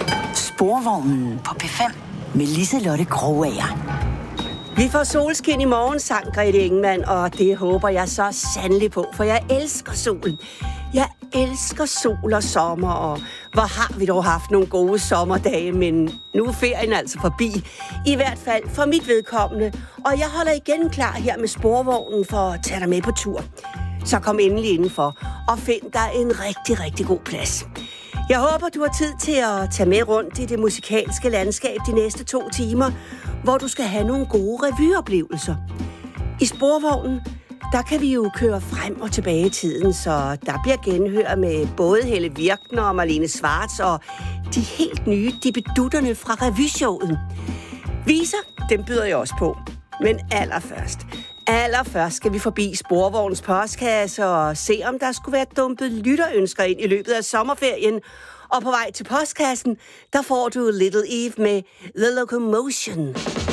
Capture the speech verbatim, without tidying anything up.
Sporvognen på P fem med Liselotte Krogager. Vi får solskin i morgen, sang Grete Ingemann, og det håber jeg så sandelig på, for jeg elsker solen. Jeg elsker sol og sommer, og hvor har vi dog haft nogle gode sommerdage, men nu er ferien altså forbi. I hvert fald for mit vedkommende, og jeg holder igen klar her med sporvognen for at tage dig med på tur. Så kom endelig indenfor og find dig en rigtig, rigtig god plads. Jeg håber, du har tid til at tage med rundt i det musikalske landskab de næste to timer, hvor du skal have nogle gode revyoplevelser. I sporvognen, der kan vi jo køre frem og tilbage i tiden, så der bliver genhør med både Helle Virkner og Marlene Schwartz og de helt nye dibedutterne fra revyshowet. Viser, dem byder jeg også på. Men allerførst, allerførst skal vi forbi Sporvognens postkasse og se, om der skulle være dumpet lytterønsker ind i løbet af sommerferien. Og på vej til postkassen, der får du Little Eve med The Locomotion.